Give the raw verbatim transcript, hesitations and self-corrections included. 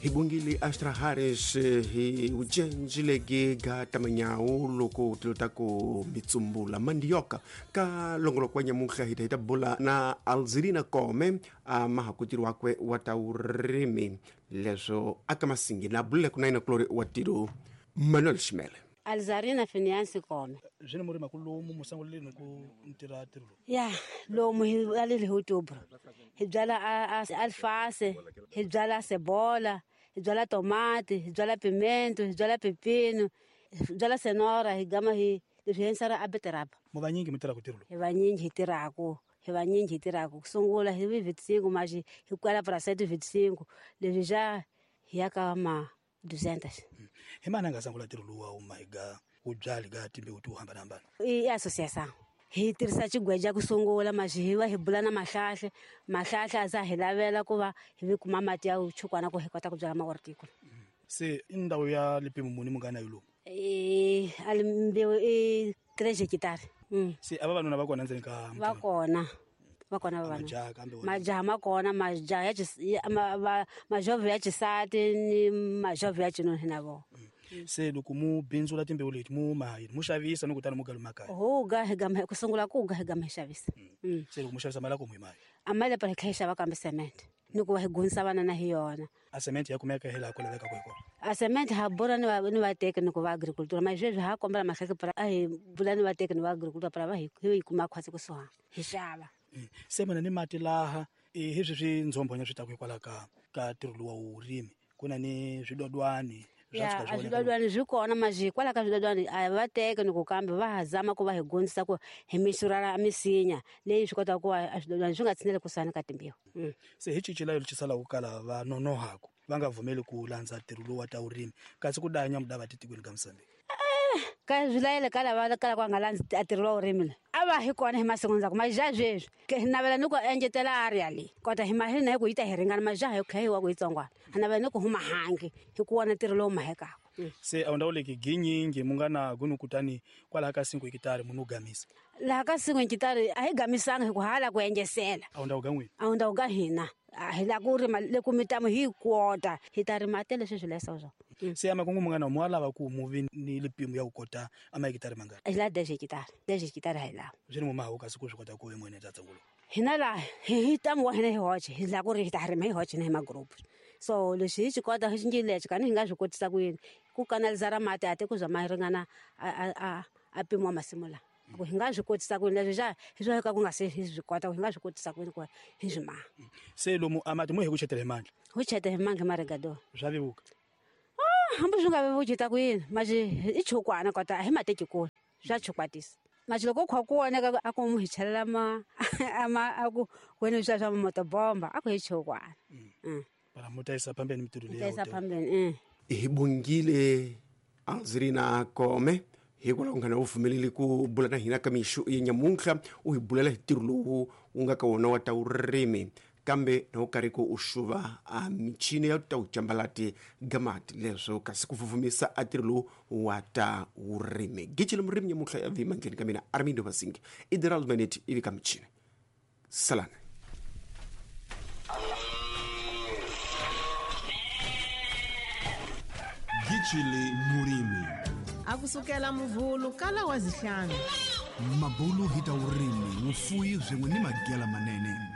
Hibungili Astra Harris hi ujenjilegi ga tamanyau loko tilotako mitsumbula mandioka ka longolo kwa nyamuka hitaita bula na Alzirina Kome a mahakutiru wakwe wataurimi lezo akamasingi na bule kunaina klori watiru Manuel Shmele. Alzarina Finiansi Kome. Jene muri makulu mu musangulile nuku ntira tirulo. Ya, lo mu alili hutubro. Hijala alfase, hijala cebola, hijala tomate, hijala pimento, hijala pepino, hijala cenoura, higama hi hensara abeteraba. Mu banyingi mutira ku tirulo. He banyingi hitirako, he banyingi hitirako. Kusungula hi vinte e cinco mas hikwala para cento e vinte e cinco. Levi já hiaka ma duzentas. Himana ngasangula tirulo wa umaiga ujali ga timbe utu hamba namba. I associação. Hitirisa chigweja kusungula majiwa hibulana mahlahla mahlahla aza hilavela kuva hivi kuma mati ya uchukwana ko hekota kubyala mawartikula. Se indawo ya lipimu muni mungana yulo. Eh alimbe eh três hectares. Mm. Se aba bantu nabakona nzeni ka bakona. Bakona baba. Majaha kambe wona. Majaha makona majaha ya ma majove ya chisati ni majove ya chino hinabo. Se lokumu binzu la timbe uleti mu mahiri mushavisa nokutana mugalo makaya. Oh ga hegama kusungula ku ga hegama shavisa. Mm. Se lokumushavisa malako muimayi. Amale para khaisha bakambe cement. Niko higunsa bana na hiyona. A cement ya kumeka hela koleleka kweko. A cement ha bora ni wa ni wa técnico wa agricultura mas vejo ha kombra makhaka para ai bulani wa técnico wa agricultura para va hi kuma khwatsi kusoha. Hishaba. Se mana ni mati laha e hezwi swi nzombonya swi ta kwekwala ka ka tirulo wa urimi. Kuna ni swidodwani. Ya, azidodwani zvikona maji kwala ka zidodwani avateka nikukambe vahazama kuva higonisa ku hemisurara misinya leyi swikota ku azidodwani swingatsinele kusana ka timbiwa. Mm. Se hichichila yelo chisala ukala va nono hako vanga vumeli ku landza tirulo wa ta urimi kasi ku danya mudava titikweni ka Mozambique. Eh ka zwilayele kala va kala kwa ngalandzi tirulo urimi ava hikona himasekonza ku maja zvezwi navela niko engetela area le kota himahina hi ku yita hiringana majaha yokhai wa ku itsongwana navela niko huma hangi hikuona tirulo maheka. Se awundawuleki ginyingi mungana gunukutani kwala ka cinco hectare munugamisa la ka cinco hectare ahigamisanga hikuhala ku engesela awundawuganwini awundawugahina hila ku rima le kumitamo hi kwota hitari matele sweswi lesa zo. Se ama kungu mungana mwala va ku muvi ni lipimu ya ukota ama hectare mangana ila dez hectare dez hectare hila jeni mumaho kasi ku swikota ku emwene tatsangulo hina la hitamo wa hina hi hoche hila ku ri hitari mai hoche na ma group so leswi hi chikota hi njiletse kana hi nga swi kotisa ku yini ku kanalizara mati ate ku zama ringana a a a pimo masimula ku hi nga swi kotisa ku leswi ja hi swo ka ku nga se hi swi kota ku hi nga swi kotisa ku yini ku hi swi ma se lomu amati mo hi ku chetela manje hu chete hi manga marigado swa vevuka ah hambi swi nga vevukita ku yini maji i chukwana kota hi mateki ku swa chukwatisa maji loko khwa ku oneka a ku mu hi chelela ma ama a ku wena swa swa motobomba a ku hi chukwana. Mm. para mutaisa pambeni mitulo leyo mutaisa pambeni eh Hibungile Alzirina Kome hikola ungana ufumelele ku bulana hina kamishu yenyamunkha uhibulela hitirulo unga ka wona wa taurimi kambe no kariko ushuva a michini ya tauchambalati gamati lezo kasi kuvuvumisa atirulo wa taurimi gichile mrimi nyamunkha ya vima ngeni kamina Armindo Basingi Ideral Minute ili kamichini salana Gichile Murimi akusukela muvulu kala wazihlanu mabulu hita urimi ufuyi zimwe ni magela manene